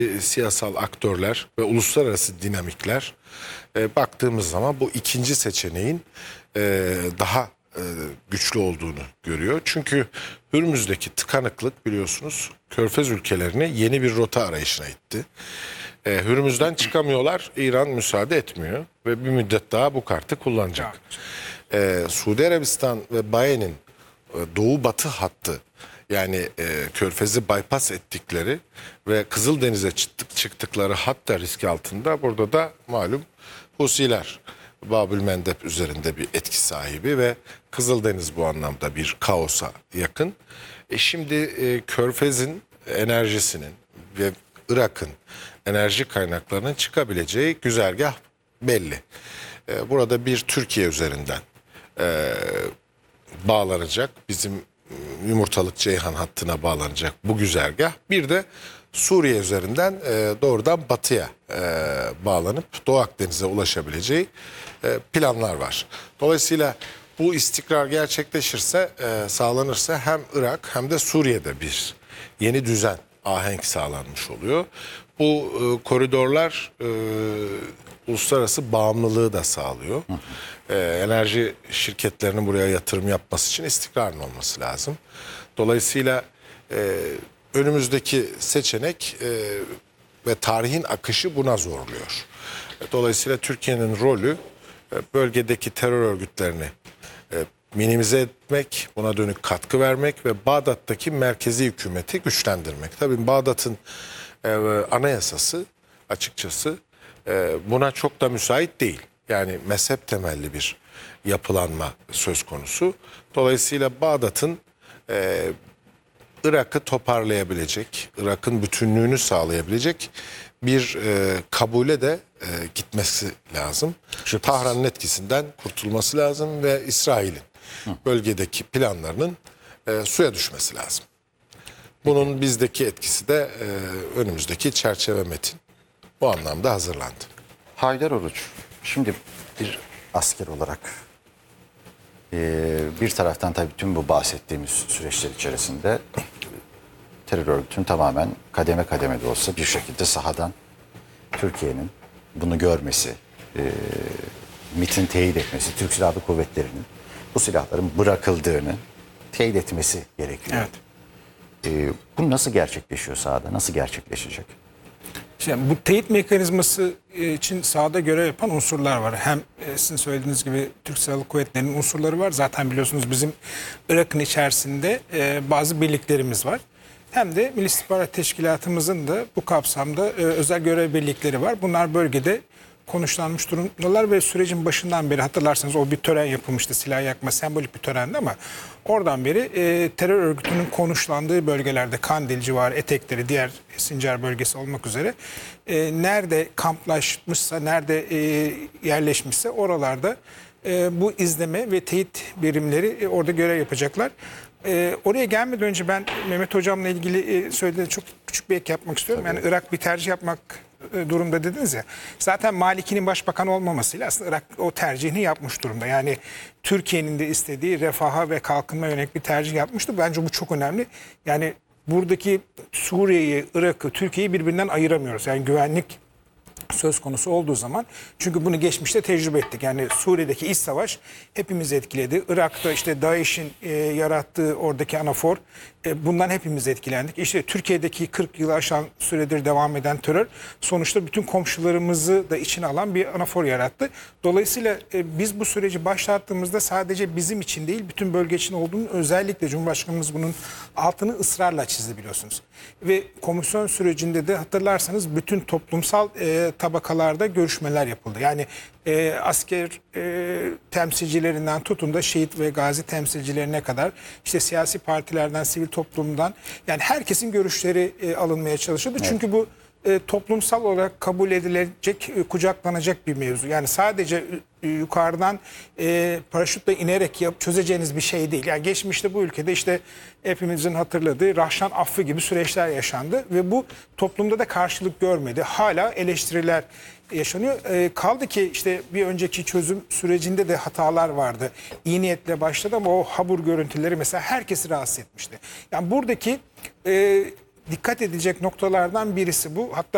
siyasal aktörler ve uluslararası dinamikler baktığımız zaman bu ikinci seçeneğin daha güçlü olduğunu görüyor. Çünkü Hürmüz'deki tıkanıklık biliyorsunuz Körfez ülkelerini yeni bir rota arayışına itti. Hürmüz'den çıkamıyorlar, İran müsaade etmiyor ve bir müddet daha bu kartı kullanacak. Suudi Arabistan ve Baye'nin doğu-batı hattı, yani Körfez'i bypass ettikleri ve Kızıldeniz'e çıktıkları hatta riski altında. Burada da malum Husiler Babülmendeb üzerinde bir etki sahibi ve Kızıldeniz bu anlamda bir kaosa yakın. Şimdi Körfez'in enerjisinin ve Irak'ın enerji kaynaklarının çıkabileceği güzergah belli. Burada bir Türkiye üzerinden bağlanacak, bizim Yumurtalık Ceyhan hattına bağlanacak bu güzergah. Bir de Suriye üzerinden doğrudan batıya bağlanıp Doğu Akdeniz'e ulaşabileceği planlar var. Dolayısıyla bu istikrar gerçekleşirse, sağlanırsa hem Irak hem de Suriye'de bir yeni düzen, ahenk sağlanmış oluyor. Bu koridorlar uluslararası bağımlılığı da sağlıyor. Enerji şirketlerinin buraya yatırım yapması için istikrarın olması lazım. Dolayısıyla önümüzdeki seçenek ve tarihin akışı buna zorluyor. Dolayısıyla Türkiye'nin rolü bölgedeki terör örgütlerini minimize etmek, buna dönük katkı vermek ve Bağdat'taki merkezi hükümeti güçlendirmek. Tabii Bağdat'ın anayasası açıkçası buna çok da müsait değil. Yani mezhep temelli bir yapılanma söz konusu. Dolayısıyla Bağdat'ın Irak'ı toparlayabilecek, Irak'ın bütünlüğünü sağlayabilecek bir kabule de gitmesi lazım. Tahran'ın etkisinden kurtulması lazım ve İsrail'in bölgedeki planlarının suya düşmesi lazım. Bunun bizdeki etkisi de önümüzdeki çerçeve metin bu anlamda hazırlandı. Haydar Oruç, şimdi bir asker olarak bir taraftan tabii tüm bu bahsettiğimiz süreçler içerisinde terör örgütünün tamamen kademe kademe de olsa bir şekilde sahadan Türkiye'nin bunu görmesi, MİT'in teyit etmesi, Türk Silahlı Kuvvetleri'nin bu silahların bırakıldığını teyit etmesi gerekiyor. Evet. Bu nasıl gerçekleşiyor sahada, nasıl gerçekleşecek? Şimdi bu teyit mekanizması için sahada görev yapan unsurlar var. Hem sizin söylediğiniz gibi Türk Silahlı Kuvvetleri'nin unsurları var. Zaten biliyorsunuz bizim Irak'ın içerisinde bazı birliklerimiz var. Hem de Milli İstihbarat Teşkilatımızın da bu kapsamda özel görev birlikleri var. Bunlar bölgede konuşlanmış durumdalar ve sürecin başından beri hatırlarsanız o bir tören yapılmıştı. Silah yakma sembolik bir törendi ama oradan beri terör örgütünün konuşlandığı bölgelerde Kandil civarı, etekleri, diğer Sincar bölgesi olmak üzere nerede kamplaşmışsa, nerede yerleşmişse oralarda bu izleme ve teyit birimleri orada görev yapacaklar. Oraya gelmeden önce ben Mehmet Hocam'la ilgili söylediğiniz çok küçük bir ek yapmak istiyorum. Tabii. Yani Irak bir tercih yapmak durumda dediniz ya. Zaten Maliki'nin başbakan olmamasıyla aslında Irak o tercihini yapmış durumda. Yani Türkiye'nin de istediği refaha ve kalkınma yönelik bir tercih yapmıştı. Bence bu çok önemli. Yani buradaki Suriye'yi, Irak'ı, Türkiye'yi birbirinden ayıramıyoruz. Yani güvenlik söz konusu olduğu zaman, çünkü bunu geçmişte tecrübe ettik. Yani Suriye'deki iç savaş hepimizi etkiledi. Irak'ta işte DAEŞ'in yarattığı oradaki anafor, bundan hepimiz etkilendik. İşte Türkiye'deki 40 yılı aşan süredir devam eden terör sonuçta bütün komşularımızı da içine alan bir anafor yarattı. Dolayısıyla biz bu süreci başlattığımızda sadece bizim için değil, bütün bölge için olduğunu, özellikle Cumhurbaşkanımız bunun altını ısrarla çizdi biliyorsunuz. Ve komisyon sürecinde de hatırlarsanız bütün toplumsal tabakalarda görüşmeler yapıldı. Yani asker temsilcilerinden tutun da şehit ve gazi temsilcilerine kadar, işte siyasi partilerden, sivil toplumdan, yani herkesin görüşleri alınmaya çalışıldı. Evet. Çünkü bu toplumsal olarak kabul edilecek, kucaklanacak bir mevzu. Yani sadece yukarıdan paraşütle inerek çözeceğiniz bir şey değil. Yani geçmişte bu ülkede işte hepimizin hatırladığı Rahşan affı gibi süreçler yaşandı ve bu toplumda da karşılık görmedi. Hala eleştiriler yaşanıyor. Kaldı ki işte bir önceki çözüm sürecinde de hatalar vardı. İyi niyetle başladı ama o habur görüntüleri mesela herkesi rahatsız etmişti. Yani buradaki dikkat edilecek noktalardan birisi bu. Hatta